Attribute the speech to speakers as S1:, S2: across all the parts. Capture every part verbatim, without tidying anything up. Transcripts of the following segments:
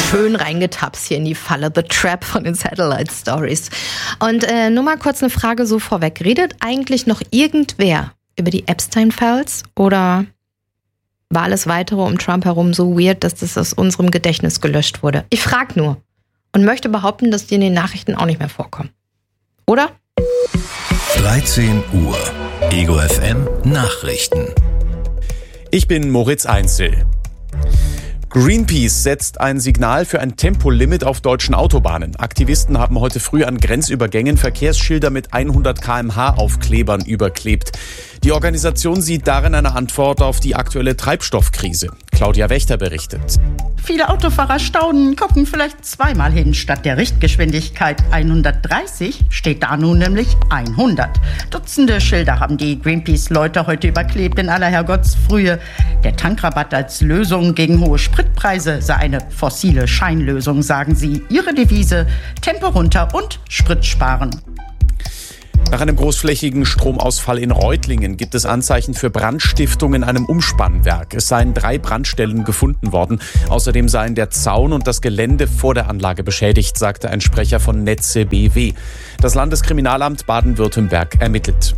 S1: schön reingetapst hier in die Falle. The Trap von den Satellite Stories. Und äh, nur mal kurz eine Frage so vorweg. Redet eigentlich noch irgendwer über die Epstein-Files oder war alles Weitere um Trump herum so weird, dass das aus unserem Gedächtnis gelöscht wurde? Ich frage nur und möchte behaupten, dass die in den Nachrichten auch nicht mehr vorkommen. Oder?
S2: dreizehn Uhr. Ego F M Nachrichten.
S3: Ich bin Moritz Einzel. Greenpeace setzt ein Signal für ein Tempolimit auf deutschen Autobahnen. Aktivisten haben heute früh an Grenzübergängen Verkehrsschilder mit hundert Kilometer pro Stunde Aufklebern überklebt. Die Organisation sieht darin eine Antwort auf die aktuelle Treibstoffkrise. Claudia Wächter berichtet.
S4: Viele Autofahrer staunen, gucken vielleicht zweimal hin. Statt der Richtgeschwindigkeit hundertdreißig steht da nun nämlich hundert. Dutzende Schilder haben die Greenpeace-Leute heute überklebt in aller Herrgottsfrühe. Der Tankrabatt als Lösung gegen hohe Spritpreise sei eine fossile Scheinlösung, sagen sie. Ihre Devise: Tempo runter und Sprit sparen.
S3: Nach einem großflächigen Stromausfall in Reutlingen gibt es Anzeichen für Brandstiftung in einem Umspannwerk. Es seien drei Brandstellen gefunden worden. Außerdem seien der Zaun und das Gelände vor der Anlage beschädigt, sagte ein Sprecher von Netze B W. Das Landeskriminalamt Baden-Württemberg ermittelt.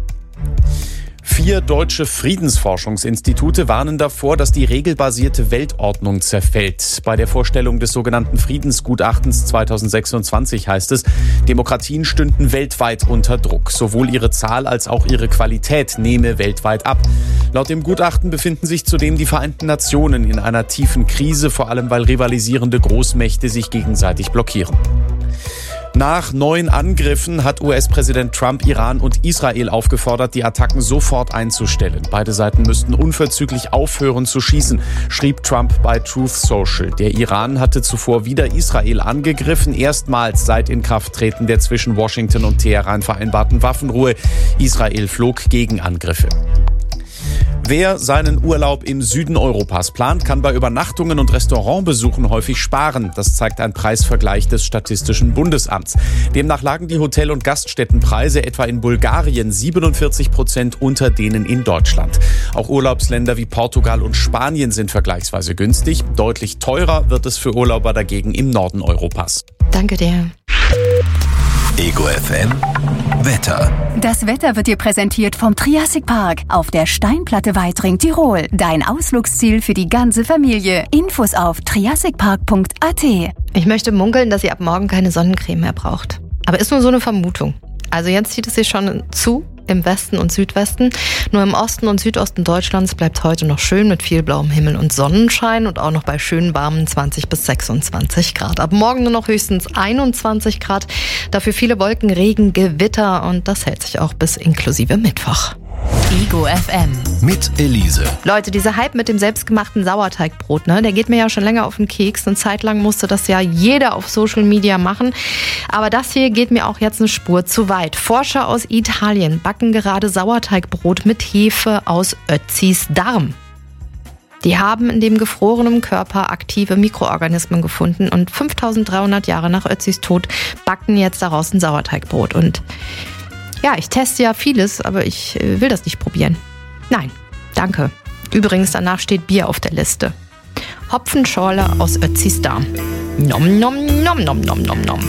S3: Vier deutsche Friedensforschungsinstitute warnen davor, dass die regelbasierte Weltordnung zerfällt. Bei der Vorstellung des sogenannten Friedensgutachtens zweitausendsechsundzwanzig heißt es, Demokratien stünden weltweit unter Druck. Sowohl ihre Zahl als auch ihre Qualität nehme weltweit ab. Laut dem Gutachten befinden sich zudem die Vereinten Nationen in einer tiefen Krise, vor allem weil rivalisierende Großmächte sich gegenseitig blockieren. Nach neuen Angriffen hat U S-Präsident Trump Iran und Israel aufgefordert, die Attacken sofort einzustellen. Beide Seiten müssten unverzüglich aufhören zu schießen, schrieb Trump bei Truth Social. Der Iran hatte zuvor wieder Israel angegriffen, erstmals seit Inkrafttreten der zwischen Washington und Teheran vereinbarten Waffenruhe. Israel flog Gegenangriffe. Wer seinen Urlaub im Süden Europas plant, kann bei Übernachtungen und Restaurantbesuchen häufig sparen. Das zeigt ein Preisvergleich des Statistischen Bundesamts. Demnach lagen die Hotel- und Gaststättenpreise etwa in Bulgarien siebenundvierzig Prozent unter denen in Deutschland. Auch Urlaubsländer wie Portugal und Spanien sind vergleichsweise günstig. Deutlich teurer wird es für Urlauber dagegen im Norden Europas.
S1: Danke dir.
S2: Ego F M Wetter.
S5: Das Wetter wird dir präsentiert vom Triassic Park auf der Steinplatte Weitring, Tirol. Dein Ausflugsziel für die ganze Familie. Infos auf triassic park punkt a t.
S1: Ich möchte munkeln, dass ihr ab morgen keine Sonnencreme mehr braucht. Aber ist nur so eine Vermutung. Also jetzt zieht es sich schon zu im Westen und Südwesten. Nur im Osten und Südosten Deutschlands bleibt heute noch schön mit viel blauem Himmel und Sonnenschein und auch noch bei schönen warmen zwanzig bis sechsundzwanzig Grad. Ab morgen nur noch höchstens einundzwanzig Grad. Dafür viele Wolken, Regen, Gewitter und das hält sich auch bis inklusive Mittwoch.
S5: Ego F M.
S2: Mit Elise.
S1: Leute, dieser Hype mit dem selbstgemachten Sauerteigbrot, ne, der geht mir ja schon länger auf den Keks. Eine Zeit lang musste das ja jeder auf Social Media machen. Aber das hier geht mir auch jetzt eine Spur zu weit. Forscher aus Italien backen gerade Sauerteigbrot mit Hefe aus Ötzis Darm. Die haben in dem gefrorenen Körper aktive Mikroorganismen gefunden und fünftausenddreihundert Jahre nach Ötzis Tod backen jetzt daraus ein Sauerteigbrot. Und ja, ich teste ja vieles, aber ich will das nicht probieren. Nein, danke. Übrigens, danach steht Bier auf der Liste. Hopfenschorle aus Ötzis Darm. Nom, nom, nom, nom, nom, nom, nom.